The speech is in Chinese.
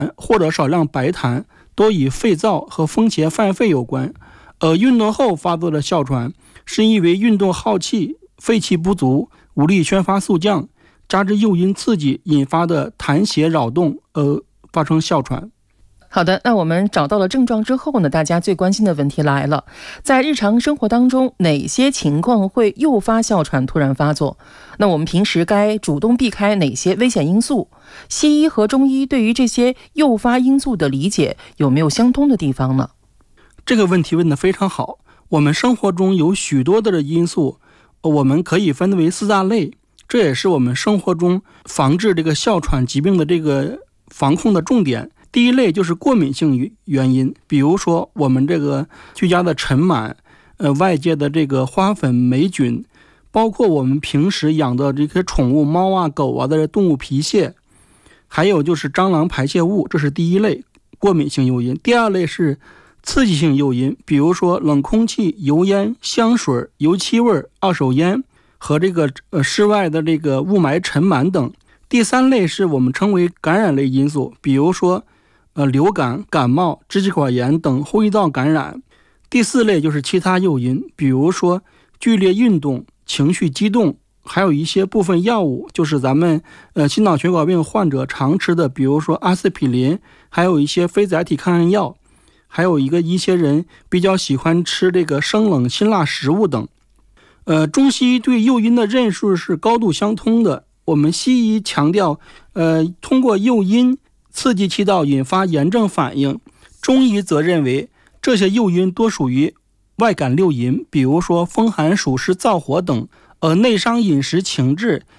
或者少量白痰多与肺燥和风邪犯肺有关。运动后发作的哮喘是因为运动耗气、肺气不足、无力宣发速降，加之诱因刺激引发的痰血扰动发生哮喘。 好的，那我们找到了症状之后呢，大家最关心的问题来了，在日常生活当中哪些情况会诱发哮喘突然发作？那我们平时该主动避开哪些危险因素？西医和中医对于这些诱发因素的理解有没有相通的地方呢？ 这个问题问得非常好。我们生活中有许多的因素，我们可以分为4大类，这也是我们生活中防治这个哮喘疾病的这个防控的重点。第一类就是过敏性原因，比如说我们这个居家的尘螨，外界的这个花粉、霉菌，包括我们平时养的这些宠物猫啊、狗啊的动物皮屑，还有就是蟑螂排泄物，这是第一类过敏性诱因。第二类是刺激性诱因，比如说冷空气、油烟、香水、油漆味、二手烟和这个室外的这个雾霾、尘螨等。第三类是我们称为感染类因素，比如说流感、感冒、支气管炎等呼吸道感染。第四类就是其他诱因，比如说剧烈运动、情绪激动，还有一些部分药物，就是咱们心脑血管病患者常吃的，比如说阿司匹林，还有一些非甾体抗炎药，还有一些人比较喜欢吃这个生冷辛辣食物等。中西医对诱因的认识是高度相通的。我们西医强调通过诱因刺激气道引发炎症反应，中医则认为这些诱因多属于外感六淫，比如说风寒暑湿燥火等，内伤饮食情志